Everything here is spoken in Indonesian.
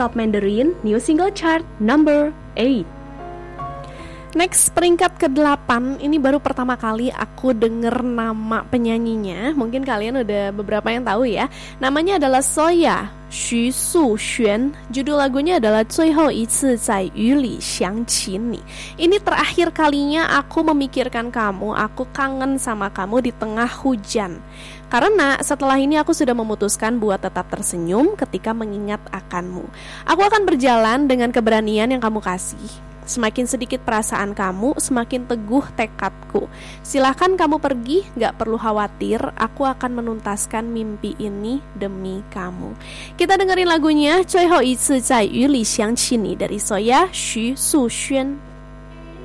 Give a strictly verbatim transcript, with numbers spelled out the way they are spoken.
Top Mandarin New Single Chart Number eight. Next, peringkat kedelapan. Ini baru pertama kali aku denger nama penyanyinya. Mungkin kalian udah beberapa yang tahu ya. Namanya adalah Soya, Xu Suxuan. Judul lagunya adalah 最后一次在雨里想起你. Ini terakhir kalinya aku memikirkan kamu. Aku kangen sama kamu di tengah hujan. Karena setelah ini aku sudah memutuskan buat tetap tersenyum ketika mengingat akanmu. Aku akan berjalan dengan keberanian yang kamu kasih. Semakin sedikit perasaan kamu, semakin teguh tekadku. Silahkan kamu pergi, gak perlu khawatir. Aku akan menuntaskan mimpi ini demi kamu. Kita dengerin lagunya 最后一次在雨里想起你 dari Soya, Xu Suxuan.